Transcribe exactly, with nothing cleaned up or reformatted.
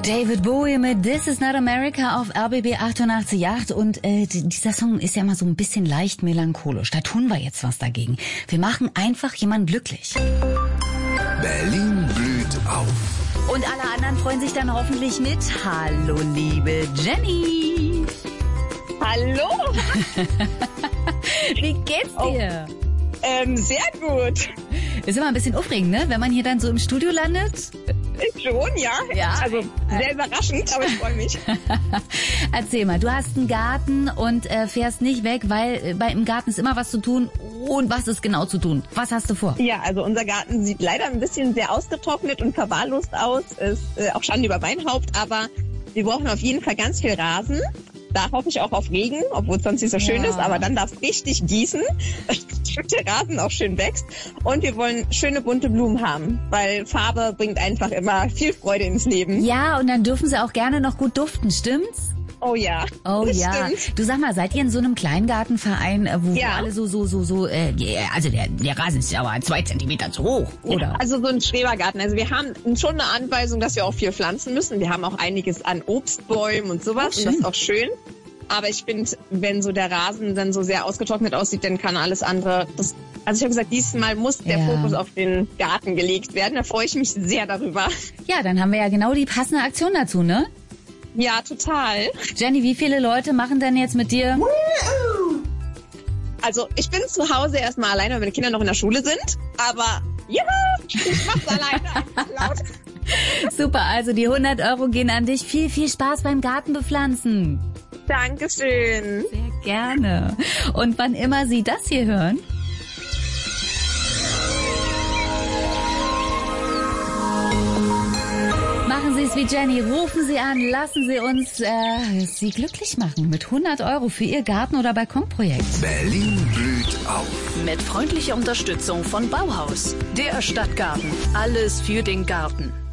David Bowie mit This Is Not America auf R B B achtundachtzig Komma acht und äh, dieser Song ist ja mal so ein bisschen leicht melancholisch. Da tun wir jetzt was dagegen. Wir machen einfach jemanden glücklich. Berlin blüht auf. Und alle anderen freuen sich dann hoffentlich mit. Hallo, liebe Jenny. Hallo. Wie geht's dir? Oh, ähm, sehr gut. Ist immer ein bisschen aufregend, ne? Wenn man hier dann so im Studio landet. Schon, ja. Ja. Also sehr überraschend, aber ich freue mich. Erzähl mal, du hast einen Garten und äh, fährst nicht weg, weil äh, bei im Garten ist immer was zu tun. Und was ist genau zu tun? Was hast du vor? Ja, also unser Garten sieht leider ein bisschen sehr ausgetrocknet und verwahrlost aus. Ist äh, auch Schande über mein Haupt, aber wir brauchen auf jeden Fall ganz viel Rasen. Da hoffe ich auch auf Regen, obwohl es sonst nicht so ja. schön ist, aber dann darf es richtig gießen, damit der Rasen auch schön wächst. Und wir wollen schöne bunte Blumen haben, weil Farbe bringt einfach immer viel Freude ins Leben. Ja, und dann dürfen sie auch gerne noch gut duften, stimmt's? Oh ja. Oh ja. Stimmt. Du sag mal, seid ihr in so einem Kleingartenverein, wo ja. alle so, so, so, so, äh, also der, der Rasen ist ja aber zwei Zentimeter zu hoch, oder? Ja, also so ein Schrebergarten. Also wir haben schon eine Anweisung, dass wir auch viel pflanzen müssen. Wir haben auch einiges an Obstbäumen und sowas oh, und das ist auch schön. Aber ich finde, wenn so der Rasen dann so sehr ausgetrocknet aussieht, dann kann alles andere, das, also ich habe gesagt, diesmal muss der ja. Fokus auf den Garten gelegt werden. Da freue ich mich sehr darüber. Ja, dann haben wir ja genau die passende Aktion dazu, ne? Ja, total. Jenny, wie viele Leute machen denn jetzt mit dir? Also ich bin zu Hause erstmal alleine, weil meine Kinder noch in der Schule sind. Aber ja, ich mach's alleine. Laut. Super, also die hundert Euro gehen an dich. Viel, viel Spaß beim Gartenbepflanzen. Dankeschön. Sehr gerne. Und wann immer Sie das hier hören... Machen Sie es wie Jenny, rufen Sie an, lassen Sie uns äh, Sie glücklich machen mit hundert Euro für Ihr Garten- oder Balkonprojekt. Berlin blüht auf. Mit freundlicher Unterstützung von Bauhaus, der Stadtgarten. Alles für den Garten.